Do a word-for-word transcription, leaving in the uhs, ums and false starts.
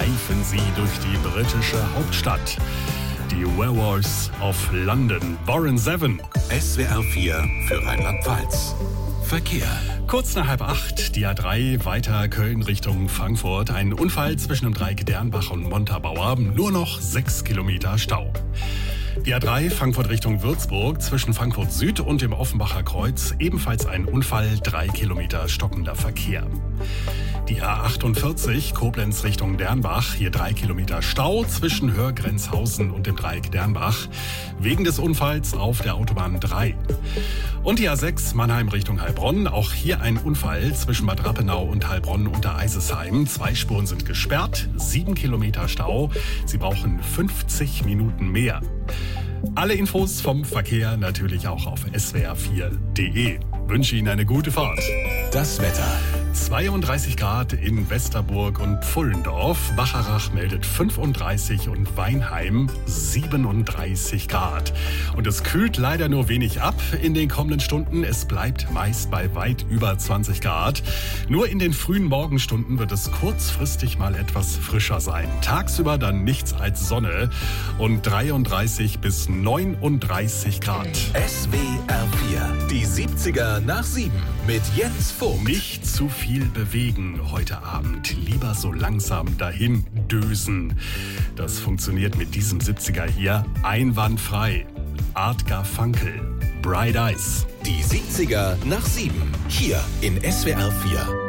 streifen sie durch die britische Hauptstadt. Die Werewolves of London, Warren Zevon. S W R vier für Rheinland-Pfalz. Verkehr. Kurz nach halb acht, die A drei, weiter Köln Richtung Frankfurt. Ein Unfall zwischen dem Dreieck Dernbach und Montabaur. Nur noch sechs Kilometer Stau. Die A drei, Frankfurt Richtung Würzburg, zwischen Frankfurt Süd und dem Offenbacher Kreuz. Ebenfalls ein Unfall, drei Kilometer stockender Verkehr. Die A achtundvierzig, Koblenz Richtung Dernbach. Hier drei Kilometer Stau zwischen Hörgrenzhausen und dem Dreieck Dernbach. Wegen des Unfalls auf der Autobahn drei. Und die A sechs, Mannheim Richtung Heilbronn. Auch hier ein Unfall zwischen Bad Rappenau und Heilbronn unter Eisesheim. Zwei Spuren sind gesperrt, sieben Kilometer Stau. Sie brauchen fünfzig Minuten mehr. Alle Infos vom Verkehr natürlich auch auf S W R vier punkt de. Wünsche Ihnen eine gute Fahrt. Das Wetter. zweiunddreißig Grad in Westerburg und Pfullendorf. Bacharach meldet fünfunddreißig und Weinheim siebenunddreißig Grad. Und es kühlt leider nur wenig ab in den kommenden Stunden. Es bleibt meist bei weit über zwanzig Grad. Nur in den frühen Morgenstunden wird es kurzfristig mal etwas frischer sein. Tagsüber dann nichts als Sonne und dreiunddreißig bis neununddreißig Grad. S W R vier, die siebziger nach sieben mit Jens Vogt. Nicht zu viel bewegen heute Abend. Lieber so langsam dahin dösen. Das funktioniert mit diesem siebziger hier einwandfrei. Art Garfunkel, Bright Eyes. Die siebziger nach sieben. Hier in S W R vier.